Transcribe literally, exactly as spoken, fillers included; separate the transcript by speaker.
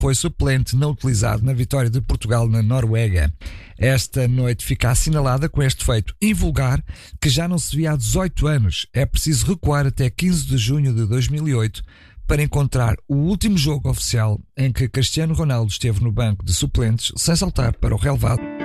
Speaker 1: foi suplente não utilizado na vitória de Portugal na Noruega. Esta noite fica assinalada com este feito invulgar que já não se via há dezoito anos. É preciso recuar até quinze de junho de dois mil e oito para encontrar o último jogo oficial em que Cristiano Ronaldo esteve no banco de suplentes sem saltar para o relevado.